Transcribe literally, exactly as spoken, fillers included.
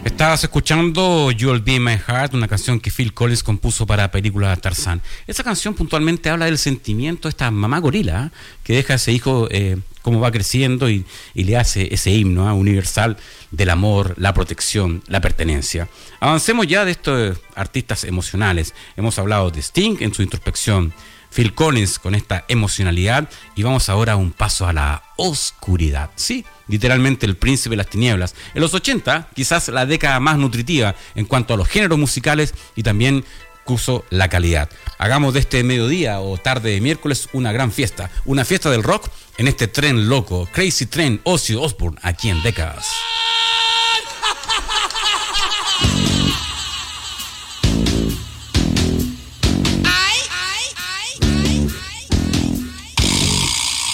Estabas escuchando You'll Be My Heart, una canción que Phil Collins compuso para la película Tarzán. Esa canción puntualmente habla del sentimiento de esta mamá gorila, ¿eh? que deja a ese hijo eh, cómo va creciendo y, y le hace ese himno ¿eh? universal del amor, la protección, la pertenencia. Avancemos ya de estos artistas emocionales. Hemos hablado de Sting en su introspección, Phil Collins con esta emocionalidad, y vamos ahora a un paso a la oscuridad. Sí, literalmente el príncipe de las tinieblas. En los ochenta, quizás la década más nutritiva en cuanto a los géneros musicales y también curso la calidad. Hagamos de este mediodía o tarde de miércoles una gran fiesta, una fiesta del rock en este tren loco, Crazy Train, Ozzy Osbourne, aquí en Décadas.